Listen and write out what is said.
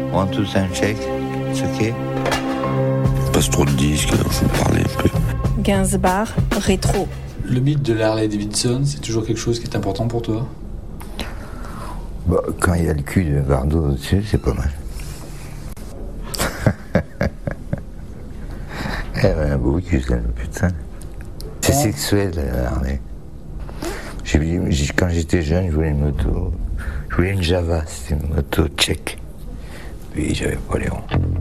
Want to sound check? It's okay. Passe trop de disques, alors je vais parler un peu. Gainsbourg, rétro. Le mythe de la Harley Davidson, c'est toujours quelque chose qui est important pour toi? Bah, quand il y a le cul de Bardot au-dessus, c'est pas mal. Elle a un beau cul, celle, putain. C'est sexuel, la Harley. Quand j'étais jeune, je voulais une moto. Je voulais une Java, c'était une moto tchèque. Puis j'avais pas les ronds.